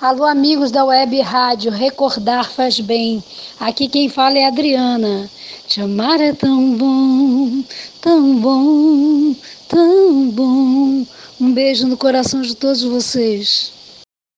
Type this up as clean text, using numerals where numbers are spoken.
Alô, amigos da Web Rádio, recordar faz bem. Aqui quem fala é a Adriana. Te amar é tão bom, tão bom, tão bom. Um beijo no coração de todos vocês.